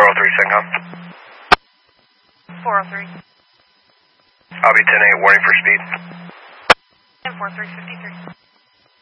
403 CENTCOM. 403. I'll be 10-8, warning for speed. 10-4, 353.